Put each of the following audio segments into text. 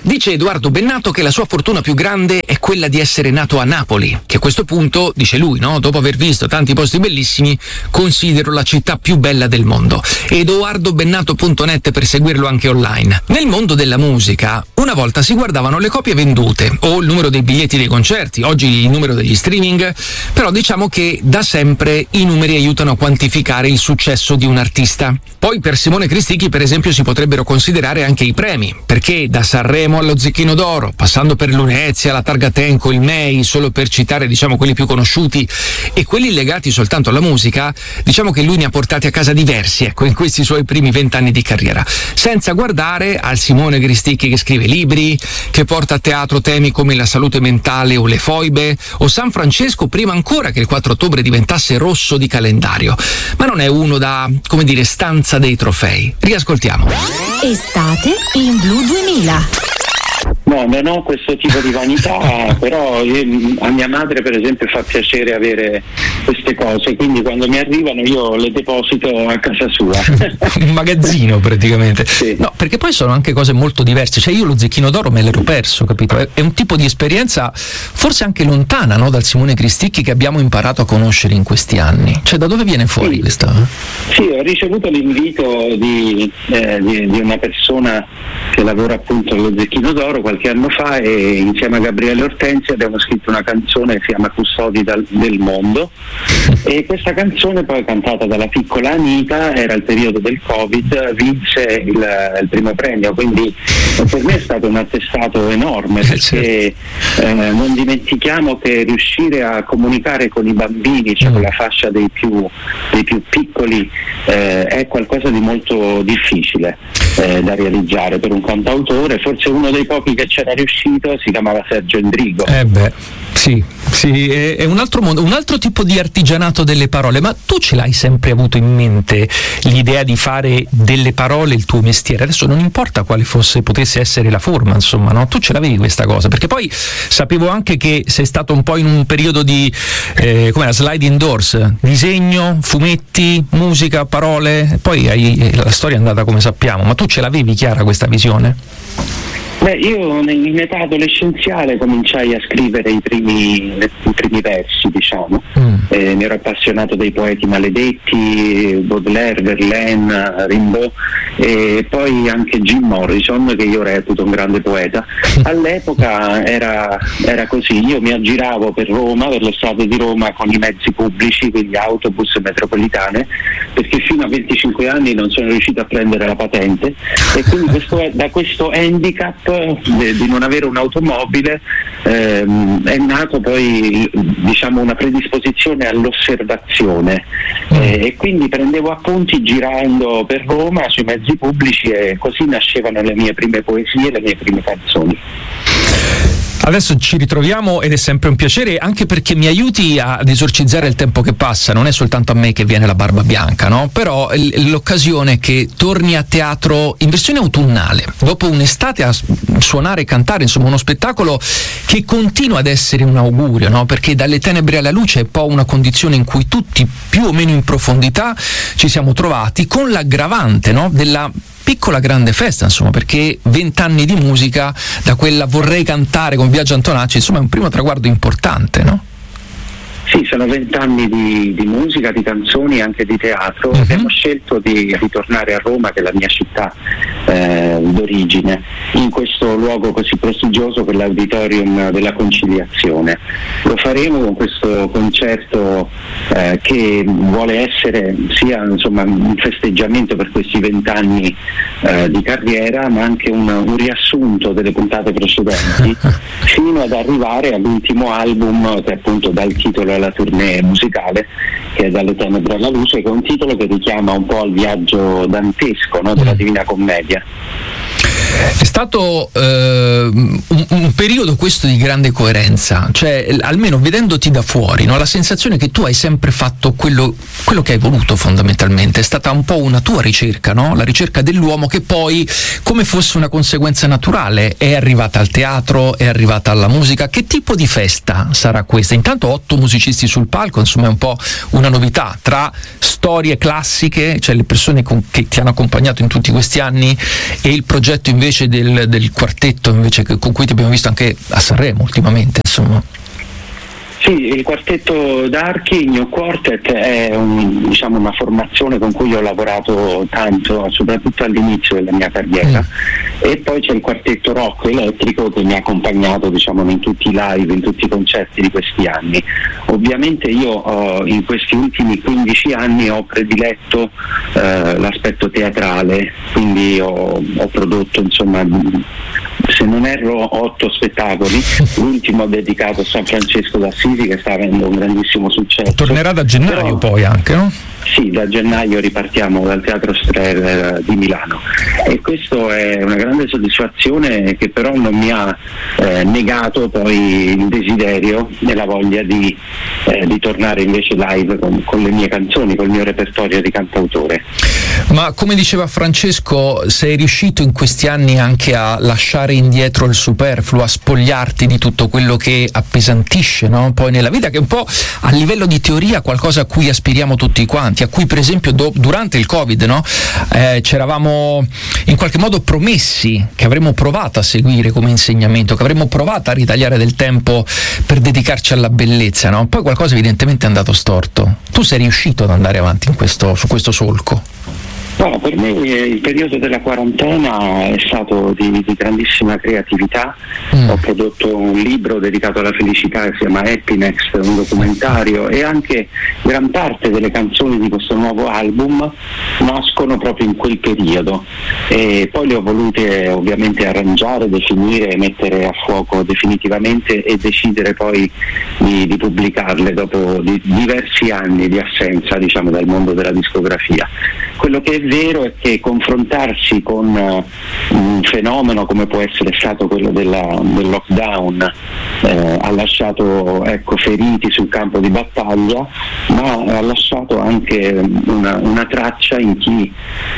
Dice Edoardo Bennato che la sua fortuna più grande è quella di essere nato a Napoli, che a questo punto, dice lui, no? Dopo aver visto tanti posti bellissimi, considero la città più bella del mondo. edoardobennato.net per seguirlo anche online. Nel mondo della musica, una volta si guardavano le copie vendute o il numero dei biglietti dei concerti, oggi il numero degli streaming, però diciamo che da sempre i numeri aiutano a quantificare il successo di un artista. Poi per Simone Cristicchi, per esempio, si potrebbero considerare anche i premi, perché da Sanremo allo Zecchino d'Oro, passando per l'Unezia, la Targatenco, il MEI, solo per citare diciamo quelli più conosciuti e quelli legati soltanto alla musica, diciamo che lui ne ha portati a casa diversi, ecco, in questi suoi primi 20 anni di carriera, senza guardare al Simone Cristicchi che scrive libri, che porta a teatro temi come la salute mentale o le foibe, o San Francesco prima ancora che il 4 ottobre diventasse rosso di calendario, ma non è uno da, come dire, stanza dei trofei. Riascoltiamo. Estate in Blu 2000. No, non ho questo tipo di vanità, però a mia madre per esempio fa piacere avere queste cose, quindi quando mi arrivano io le deposito a casa sua. Un magazzino praticamente. Sì. No, perché poi sono anche cose molto diverse, cioè io lo Zecchino d'Oro me l'ero perso, capito? È un tipo di esperienza forse anche lontana, no, dal Simone Cristicchi che abbiamo imparato a conoscere in questi anni. Cioè da dove viene fuori questa? Sì, ho ricevuto l'invito di una persona che lavora appunto allo Zecchino d'Oro qualche anno fa, e insieme a Gabriele Ortensi abbiamo scritto una canzone che si chiama Custodi del mondo, e questa canzone poi cantata dalla piccola Anita, era il periodo del Covid, vinse il primo premio, quindi per me è stato un attestato enorme, perché non dimentichiamo che riuscire a comunicare con i bambini, cioè con la fascia dei più piccoli, è qualcosa di molto difficile da realizzare per un cantautore. Forse uno dei pochi che c'era riuscito si chiamava Sergio Endrigo. Sì, è un altro mondo, un altro tipo di artigianato delle parole. Ma tu ce l'hai sempre avuto in mente l'idea di fare delle parole il tuo mestiere? Adesso non importa quale potesse essere la forma, insomma, no? Tu ce l'avevi questa cosa? Perché poi sapevo anche che sei stato un po' in un periodo di come sliding doors, disegno, fumetti, musica, parole, poi la storia è andata come sappiamo, ma tu ce l'avevi chiara questa visione? Beh, io in età adolescenziale cominciai a scrivere i primi versi, diciamo. Mi ero appassionato dei poeti maledetti, Baudelaire, Verlaine, Rimbaud, e poi anche Jim Morrison, che io reputo un grande poeta. All'epoca era così, io mi aggiravo per Roma, per le strade di Roma con i mezzi pubblici, quindi autobus e metropolitane, perché fino a 25 anni non sono riuscito a prendere la patente, e quindi da questo handicap di non avere un'automobile è nato poi, diciamo, una predisposizione all'osservazione, e quindi prendevo appunti girando per Roma sui mezzi pubblici, e così nascevano le mie prime poesie, le mie prime canzoni. Adesso ci ritroviamo ed è sempre un piacere, anche perché mi aiuti ad esorcizzare il tempo che passa. Non è soltanto a me che viene la barba bianca, no? Però l'occasione è che torni a teatro in versione autunnale, dopo un'estate a suonare e cantare, insomma uno spettacolo che continua ad essere un augurio, no? Perché dalle tenebre alla luce è un po' una condizione in cui tutti più o meno in profondità ci siamo trovati, con l'aggravante, no? Della piccola grande festa, insomma, perché 20 anni di musica, da quella Vorrei cantare con Biagio Antonacci, insomma è un primo traguardo importante, no? Sì, sono 20 anni di musica, di canzoni, anche di teatro. Abbiamo scelto di ritornare a Roma, che è la mia città d'origine, in questo luogo così prestigioso che è l'Auditorium della Conciliazione. Lo faremo con questo concerto che vuole essere sia, insomma, un festeggiamento per questi 20 anni di carriera, ma anche un riassunto delle puntate precedenti, fino ad arrivare all'ultimo album, che appunto dà il titolo alla tournée musicale, che è Dalle tenebre alla luce, che è un titolo che richiama un po' al viaggio dantesco, no, della Divina Commedia. È stato un periodo questo di grande coerenza, cioè almeno vedendoti da fuori, no? La sensazione che tu hai sempre fatto quello che hai voluto fondamentalmente, è stata un po' una tua ricerca, no? La ricerca dell'uomo che poi, come fosse una conseguenza naturale, è arrivata al teatro, è arrivata alla musica. Che tipo di festa sarà questa? Intanto 8 musicisti sul palco, insomma è un po' una novità, tra storie classiche, cioè le persone che ti hanno accompagnato in tutti questi anni, e il progetto progetto invece del quartetto invece con cui ti abbiamo visto anche a Sanremo ultimamente, insomma. Sì, il quartetto d'archi, il New Quartet, è una formazione con cui ho lavorato tanto, soprattutto all'inizio della mia carriera, e poi c'è il quartetto rock elettrico che mi ha accompagnato in tutti i live, in tutti i concerti di questi anni. Ovviamente io in questi ultimi 15 anni ho prediletto l'aspetto teatrale, quindi ho prodotto se non erro 8 spettacoli, l'ultimo dedicato a San Francesco d'Assisi che sta avendo un grandissimo successo. Tornerà da gennaio poi anche, no? Sì, da gennaio ripartiamo dal Teatro Strehler di Milano, e questo è una grande soddisfazione che però non mi ha negato poi il desiderio e la voglia di tornare invece live con le mie canzoni, col mio repertorio di cantautore. Ma come diceva Francesco, sei riuscito in questi anni anche a lasciare indietro il superfluo, a spogliarti di tutto quello che appesantisce, no? Poi nella vita, che è un po' a livello di teoria qualcosa a cui aspiriamo tutti quanti, a cui per esempio durante il Covid, no? Ci eravamo in qualche modo promessi che avremmo provato a seguire come insegnamento, che avremmo provato a ritagliare del tempo per dedicarci alla bellezza, no? Poi qualcosa evidentemente è andato storto. Tu sei riuscito ad andare avanti su questo solco? No, per me il periodo della quarantena è stato di grandissima creatività. Ho prodotto un libro dedicato alla felicità che si chiama Happiness, un documentario, e anche gran parte delle canzoni di questo nuovo album nascono proprio in quel periodo, e poi le ho volute ovviamente arrangiare, definire, mettere a fuoco definitivamente e decidere poi di pubblicarle dopo diversi anni di assenza dal mondo della discografia. Quello che è vero è che confrontarsi con un fenomeno come può essere stato quello del lockdown ha lasciato feriti sul campo di battaglia, ma ha lasciato anche una traccia in chi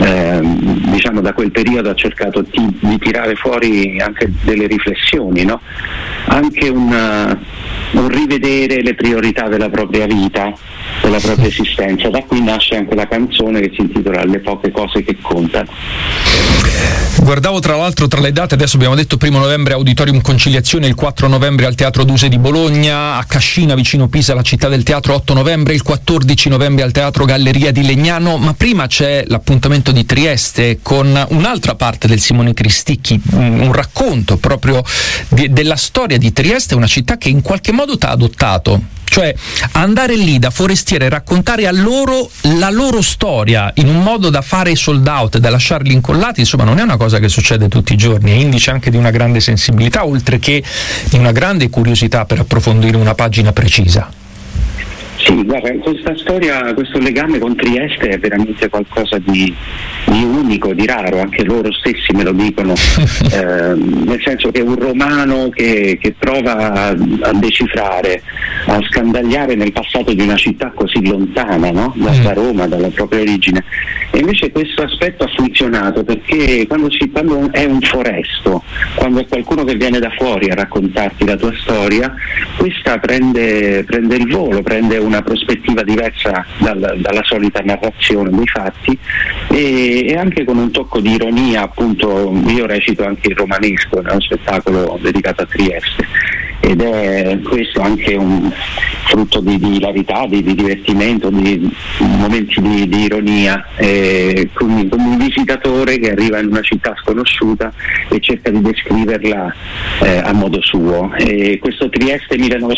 da quel periodo ha cercato di tirare fuori anche delle riflessioni, no? Anche un rivedere le priorità della propria vita, della propria esistenza. Da qui nasce anche la canzone che si intitola Le poche cose che contano. Guardavo tra l'altro tra le date, adesso abbiamo detto 1 novembre Auditorium Conciliazione, il 4 novembre al Teatro Duse di Bologna, a Cascina vicino Pisa la Città del Teatro 8 novembre, il 14 novembre al Teatro Galleria di Legnano, ma prima c'è l'appuntamento di Trieste con un'altra parte del Simone Cristicchi, un racconto proprio della storia di Trieste, una città che in qualche modo t'ha adottato. Cioè andare lì da forestiere e raccontare a loro la loro storia in un modo da fare sold out, da lasciarli incollati, insomma non è una cosa che succede tutti i giorni, è indice anche di una grande sensibilità, oltre che di una grande curiosità per approfondire una pagina precisa. Sì, guarda, questa storia, questo legame con Trieste è veramente qualcosa di unico, di raro, anche loro stessi me lo dicono, nel senso che un romano che prova a decifrare, a scandagliare nel passato di una città così lontana, no? Da Roma, dalla propria origine. E invece questo aspetto ha funzionato perché quando è un foresto, quando è qualcuno che viene da fuori a raccontarti la tua storia, questa prende il volo, prende una prospettiva diversa dalla solita narrazione dei fatti, e anche con un tocco di ironia. Appunto io recito anche il romanesco nello spettacolo dedicato a Trieste, ed è questo anche un frutto di hilarità, di divertimento, di momenti di ironia, come un visitatore che arriva in una città sconosciuta e cerca di descriverla a modo suo. E questo Trieste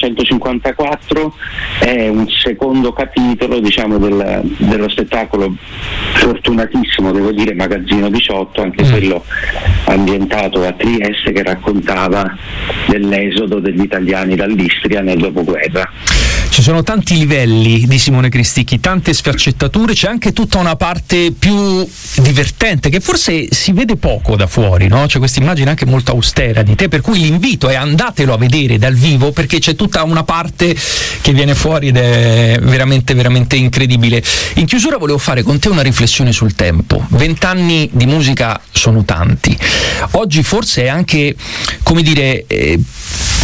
1954 è un secondo capitolo dello spettacolo fortunatissimo, devo dire, Magazzino 18, anche quello ambientato a Trieste, che raccontava dell'esodo degli italiani dall'Istria nel dopoguerra. Ci sono tanti livelli di Simone Cristicchi, tante sfaccettature, c'è anche tutta una parte più divertente che forse si vede poco da fuori, no? C'è questa immagine anche molto austera di te, per cui l'invito è andatelo a vedere dal vivo, perché c'è tutta una parte che viene fuori ed è veramente veramente incredibile. In chiusura volevo fare con te una riflessione sul tempo. 20 anni di musica sono tanti. Oggi forse è anche, come dire,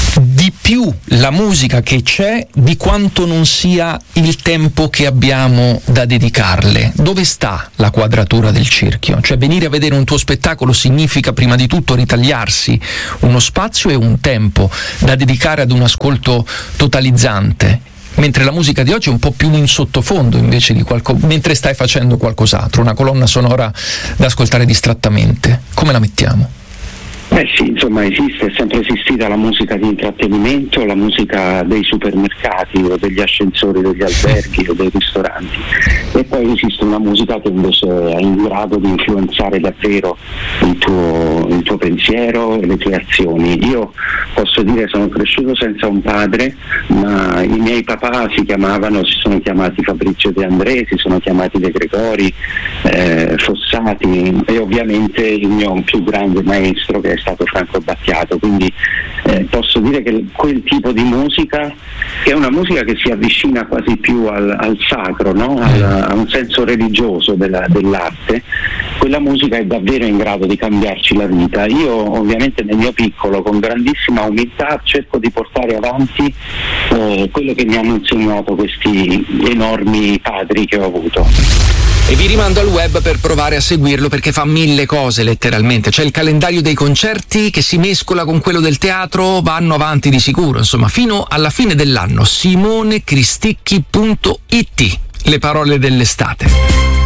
di più la musica che c'è di quanto non sia il tempo che abbiamo da dedicarle. Dove sta la quadratura del cerchio? Cioè, venire a vedere un tuo spettacolo significa prima di tutto ritagliarsi uno spazio e un tempo da dedicare ad un ascolto totalizzante, mentre la musica di oggi è un po' più in sottofondo invece di mentre stai facendo qualcos'altro, una colonna sonora da ascoltare distrattamente. Come la mettiamo? Sì, insomma è sempre esistita la musica di intrattenimento, la musica dei supermercati o degli ascensori degli alberghi o dei ristoranti, e poi esiste una musica che invece è in grado di influenzare davvero il tuo pensiero e le tue azioni. Io posso dire sono cresciuto senza un padre, ma i miei papà si sono chiamati Fabrizio De André, si sono chiamati De Gregori, Fossati, e ovviamente il mio più grande maestro che è stato Franco Battiato, quindi posso dire che quel tipo di musica, che è una musica che si avvicina quasi più al sacro, no? A un senso religioso dell'arte, quella musica è davvero in grado di cambiarci la vita. Io ovviamente nel mio piccolo, con grandissima umiltà, cerco di portare avanti quello che mi hanno insegnato questi enormi padri che ho avuto. E vi rimando al web per provare a seguirlo, perché fa 1000 cose letteralmente. C'è il calendario dei concerti che si mescola con quello del teatro, vanno avanti di sicuro, insomma, fino alla fine dell'anno. SimoneCristicchi.it, le parole dell'estate.